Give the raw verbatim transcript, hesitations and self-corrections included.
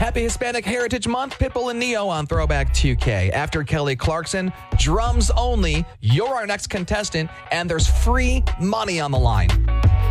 Happy Hispanic Heritage Month. Pitbull and Neo on Throwback two K. After Kelly Clarkson, drums only. You're our next contestant, and there's free money on the line.